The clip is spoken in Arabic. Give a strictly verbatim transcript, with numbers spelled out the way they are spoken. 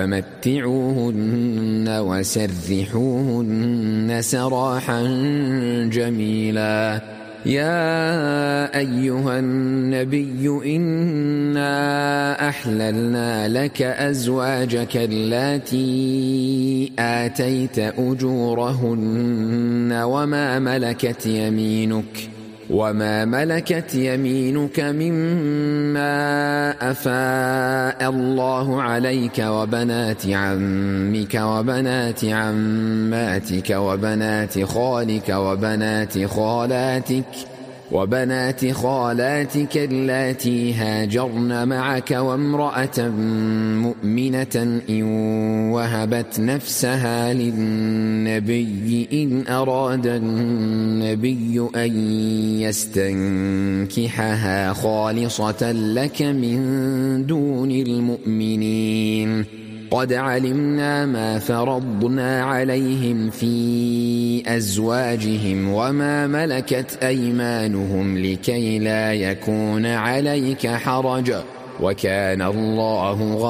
فمتعوهن وسرحوهن سراحا جميلا. يا أيها النبي إنا أحللنا لك أزواجك اللاتي آتيت أجورهن وما ملكت يمينك وما ملكت يمينك مما أفاء الله عليك وبنات عمك وبنات عماتك وبنات خالك وبنات خالاتك وبنات خالاتك اللاتي هاجرن معك وامرأة مؤمنة إن وهبت نفسها للنبي إن أراد النبي أن يستنكحها خالصة لك من دون المؤمنين. قد علمنا ما فرضنا عليهم في أزواجهم وما ملكت أيمانهم لكي لا يكون عليك حرج وكان الله